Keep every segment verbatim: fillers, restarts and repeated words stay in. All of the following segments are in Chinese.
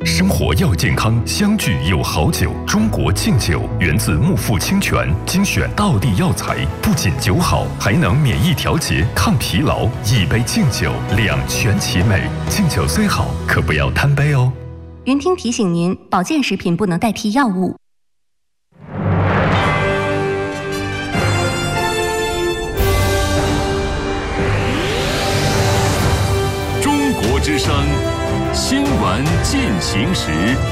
生活要健康，相聚有好酒。中国敬酒源自木富清泉，精选道地药材，不仅酒好，还能免疫调节、抗疲劳。一杯敬酒，两全其美。敬酒虽好，可不要贪杯哦。 云听提醒您，保健食品不能代替药物。 中国之声，新闻进行时。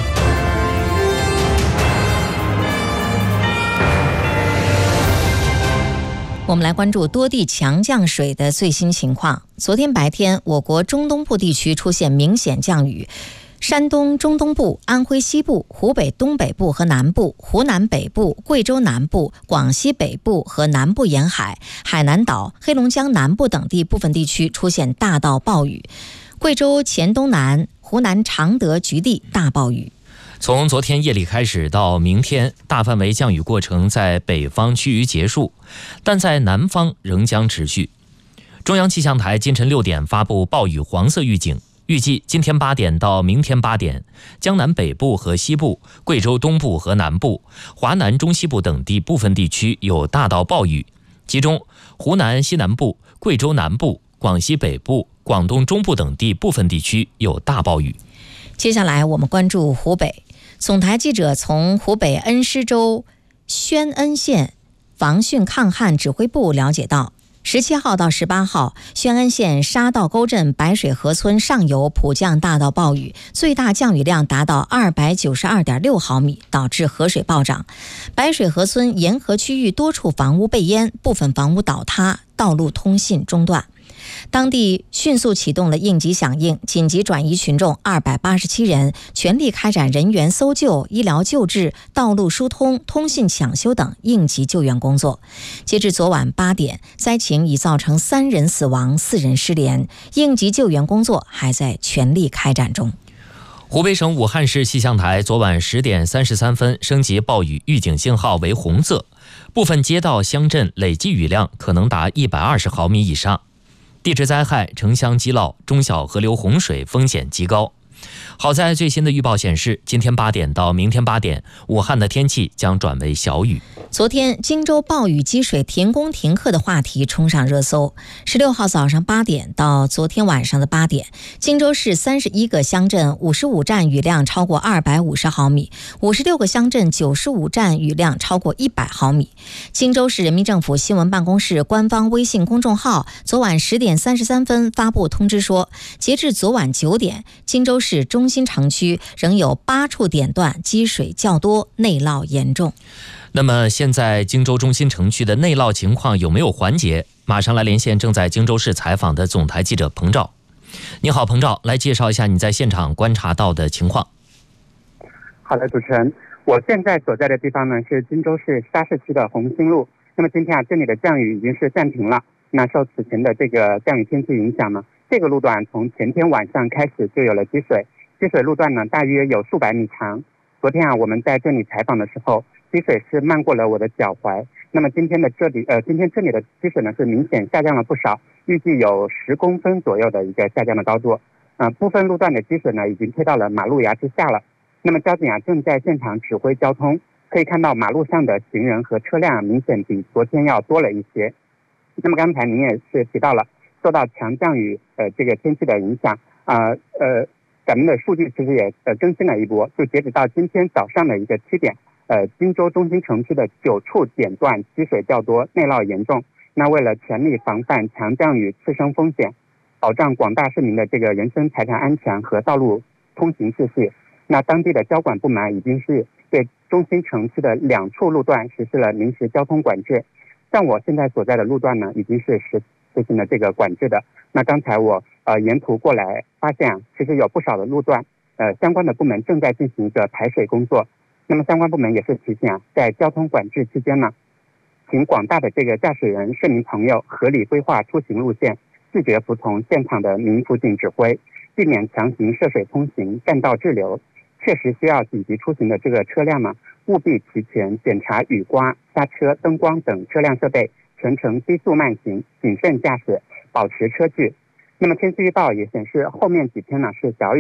我们来关注多地强降水的最新情况。昨天白天，我国中东部地区出现明显降雨。山东中东部、安徽西部、湖北东北部和南部、湖南北部、贵州南部、广西北部和南部沿海、海南岛、黑龙江南部等地部分地区出现大到暴雨。贵州黔东南、湖南常德局地大暴雨。 从昨天夜里开始到明天，大范围降雨过程在北方趋于结束，但在南方仍将持续。中央气象台今晨六点发布暴雨黄色预警，预计今天八点到明天八点，江南北部和西部、贵州东部和南部、华南中西部等地部分地区有大到暴雨，其中湖南西南部、贵州南部、广西北部、广东中部等地部分地区有大暴雨。 接下来我们关注湖北。总台记者从湖北恩施州宣恩县防汛抗旱指挥部了解到，十七号到十八号，宣恩县沙道沟镇白水河村上游普降大到暴雨，最大降雨量达到二百九十二点六毫米，导致河水暴涨。白水河村沿河区域多处房屋被淹，部分房屋倒塌，道路通信中断。当地迅速启动了应急响应，紧急转移群众二百八十七人，全力开展人员搜救、医疗救治、道路疏通、通信抢修等应急救援工作。截至昨晚八点，灾情已造成三人死亡、四人失联，应急救援工作还在全力开展中。 湖北省武汉市气象台昨晚十点三十三分升级暴雨预警信号为红色，部分街道乡镇累计雨量可能达一百二十毫米以上。地质灾害、城乡积涝、中小河流洪水风险极高。好在最新的预报显示，今天八点到明天八点，武汉的天气将转为小雨。 昨天荆州暴雨积水停工停课的话题冲上热搜。十六号早上八点到昨天晚上的八点，荆州市三十一个乡镇五十五站雨量超过二百五十毫米，五十六个乡镇九十五站雨量超过一百毫米。荆州市人民政府新闻办公室官方微信公众号昨晚十点三十三分发布通知说，截至昨晚九点，荆州市中心城区仍有八处点段积水较多，内涝严重。 那么现在荆州中心城区的内涝情况有没有缓解？马上来连线正在荆州市采访的总台记者彭照。你好，彭照，来介绍一下你在现场观察到的情况。 好的，主持人，我现在所在的地方呢是荆州市沙市区的红星路。那么今天啊，这里的降雨已经是暂停了。那受此前的这个降雨天气影响呢，这个路段从前天晚上开始就有了积水，积水路段呢大约有数百米长。昨天啊，我们在这里采访的时候，积水是漫过了我的脚踝。那么今天的这里，呃，今天这里的积水呢是明显下降了不少，预计有十公分左右的一个下降的高度。呃，部分路段的积水呢已经推到了马路牙之下了。那么交警啊正在现场指挥交通，可以看到马路上的行人和车辆明显比昨天要多了一些。那么刚才您也是提到了，受到强降雨呃这个天气的影响啊， 呃, 呃咱们的数据其实也呃更新了一波，就截止到今天早上的一个七点，呃，荆州中心城区的九处点段积水较多，内涝严重。那为了全力防范强降雨次生风险，保障广大市民的这个人身财产安全和道路通行秩序，那当地的交管部门已经是对中心城区的两处路段实施了临时交通管制。像我现在所在的路段呢，已经是实实行了这个管制的。那刚才我呃沿途过来发现啊，其实有不少的路段，呃相关的部门正在进行一个排水工作。那么相关部门也是提醒啊，在交通管制期间呢，请广大的这个驾驶人、市民朋友合理规划出行路线，拒绝服从现场的民辅警指挥，避免强行涉水通行、占道滞留。确实需要紧急出行的这个车辆呢，务必提前检查雨刮、刹车、灯光等车辆设备，全程低速慢行，谨慎驾驶，保持车距。那么天气预报也显示，后面几天呢是小雨。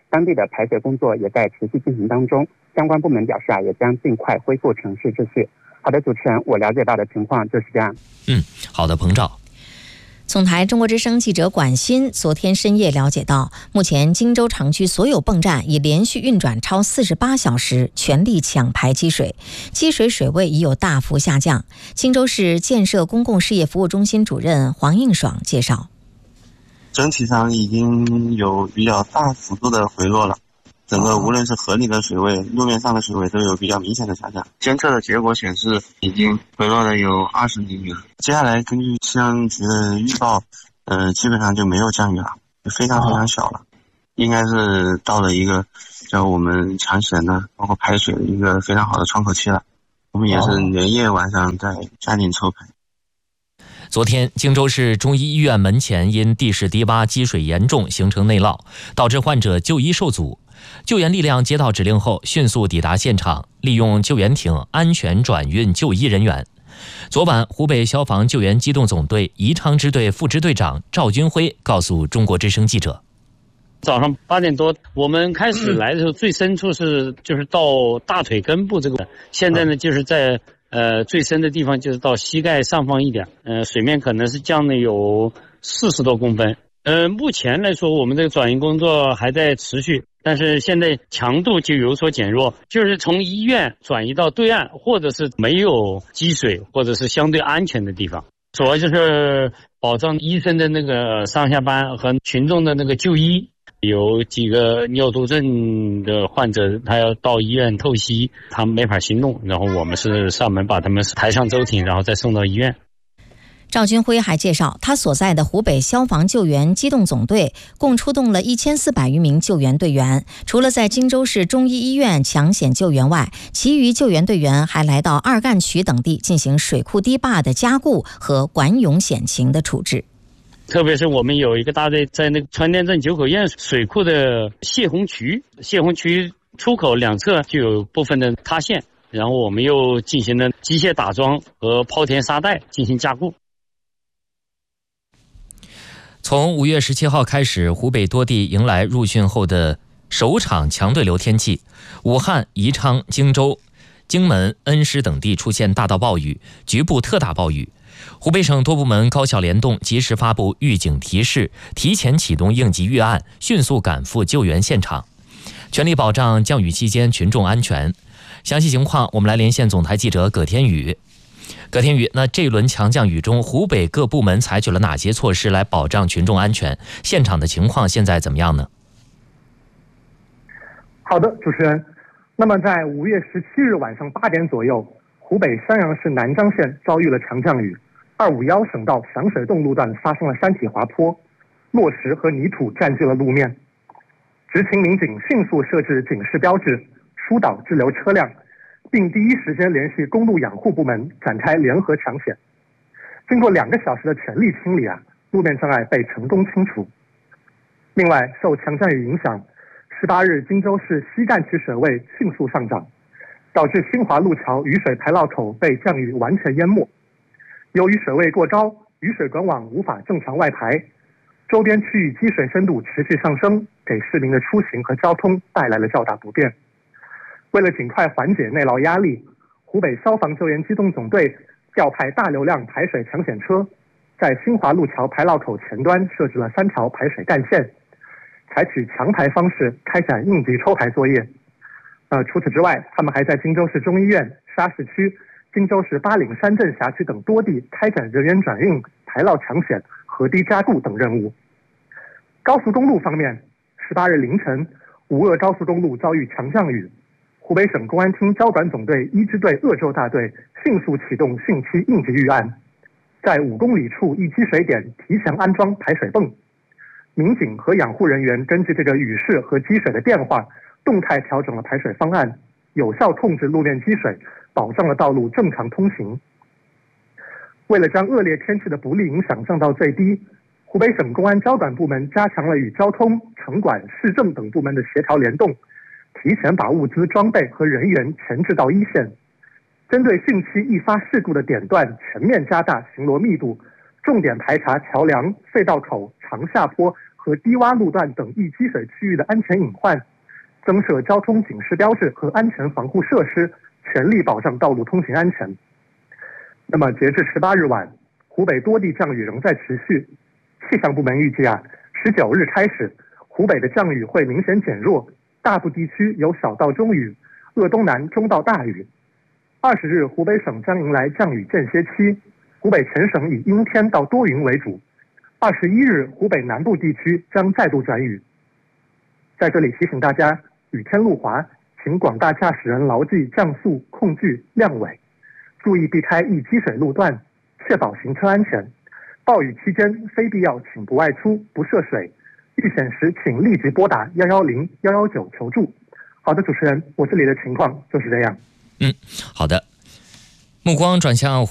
当地的排水工作也在持续进行当中，相关部门表示啊，也将尽快恢复城市秩序。好的，主持人，我了解到的情况就是这样。 嗯，好的，彭照。 总台中国之声记者管鑫昨天深夜了解到，目前荆州长区所有泵站已连续运转超四十八小时，全力抢排积水，积水水位已有大幅下降。荆州市建设公共事业服务中心主任黄应爽介绍， 整体上已经有比较大幅度的回落了，整个无论是河里的水位、路面上的水位都有比较明显的下降。监测的结果显示，已经回落了有二十厘米了。接下来根据气象局的预报，呃，基本上就没有降雨了，非常非常小了，应该是到了一个叫我们抢险呢，包括排水的一个非常好的窗口期了。我们也是连夜晚上在加紧抽排。 昨天，荆州市中医医院门前因地势低洼、积水严重，形成内涝，导致患者就医受阻。救援力量接到指令后，迅速抵达现场，利用救援艇安全转运就医人员。昨晚，湖北消防救援机动总队宜昌支队副支队长赵军辉告诉中国之声记者： 早上八点多，我们开始来的时候，最深处是就是到大腿根部这个，现在呢就是在呃最深的地方，就是到膝盖上方一点，呃水面可能是降了有四十多公分。呃，目前来说，我们这个转运工作还在持续，但是现在强度就有所减弱，就是从医院转移到对岸，或者是没有积水，或者是相对安全的地方。主要就是保障医生的那个上下班和群众的那个就医。有几个尿毒症的患者，他要到医院透析，他没法行动，然后我们是上门把他们抬上舟艇，然后再送到医院。 赵军辉还介绍，他所在的湖北消防救援机动总队共出动了一千四百余名救援队员，除了在荆州市中医医院抢险救援外，其余救援队员还来到二干渠等地进行水库堤坝的加固和管涌险情的处置。 特别是我们有一个大队在那个川滇镇九口堰水库的泄洪渠，泄洪渠出口两侧就有部分的塌陷，然后我们又进行了机械打桩和抛填沙袋进行加固。 从五月十七号开始，湖北多地迎来入汛后的首场强对流天气，武汉、宜昌、荆州、荆门、恩施等地出现大到暴雨，局部特大暴雨。湖北省多部门高效联动，及时发布预警提示，提前启动应急预案，迅速赶赴救援现场，全力保障降雨期间群众安全。详细情况，我们来连线总台记者葛天宇。葛天宇，那这一轮强降雨中，湖北各部门采取了哪些措施来保障群众安全？现场的情况现在怎么样呢？ 好的，主持人。那么在五月十七日晚上八点左右，湖北襄阳市南漳县遭遇了强降雨，二五一省道响水洞路段发生了山体滑坡，落石和泥土占据了路面。执勤民警迅速设置警示标志，疏导滞留车辆，并第一时间联系公路养护部门展开联合抢险。经过两个小时的全力清理啊，路面障碍被成功清除。另外，受强降雨影响，十八日荆州市西干区水位迅速上涨，导致新华路桥雨水排涝口被降雨完全淹没。由于水位过高，雨水管网无法正常外排，周边区域积水深度持续上升，给市民的出行和交通带来了较大不便。为了尽快缓解内涝压力，湖北消防救援机动总队调派大流量排水抢险车，在新华路桥排涝口前端设置了三条排水干线，采取强排方式开展应急抽排作业。呃，除此之外，他们还在荆州市中医院、沙市区、荆州市巴岭山镇辖区等多地开展人员转运、排涝抢险、河堤加固等任务。高速公路方面，十八日凌晨，武鄂高速公路遭遇强降雨，湖北省公安厅交管总队一支队鄂州大队迅速启动汛期应急预案，在五公里处一积水点提前安装排水泵。民警和养护人员根据这个雨势和积水的变化，动态调整了排水方案，有效控制路面积水，保障了道路正常通行。为了将恶劣天气的不利影响降到最低，湖北省公安交管部门加强了与交通、城管、市政等部门的协调联动，提前把物资、装备和人员前置到一线。针对汛期易发事故的点段，全面加大巡逻密度，重点排查桥梁、隧道口、长下坡和和低洼路段等易积水区域的安全隐患，增设交通警示标志和安全防护设施，全力保障道路通行安全。那么截至十八日晚，湖北多地降雨仍在持续。气象部门预计啊，十九日开始，湖北的降雨会明显减弱，大部地区有小到中雨，鄂东南中到大雨。二十日，湖北省将迎来降雨间歇期，湖北全省以阴天到多云为主。二十一日，湖北南部地区将再度转雨。在这里提醒大家，雨天路滑，请广大驾驶人牢记降速、控距、亮尾，注意避开易积水路段，确保行车安全。暴雨期间非必要请不外出、不涉水，遇险时请立即拨打一一零、一一九求助。好的，主持人，我这里的情况就是这样。 嗯，好的。目光转向